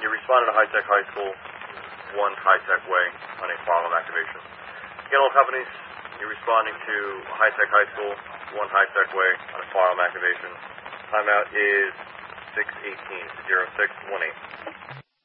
You responded to High Tech High School, one High Tech way on a firearm activation. Yellow Companies, you're responding to High Tech High School, one High Tech way on a firearm activation. Timeout is 6:18, 0618.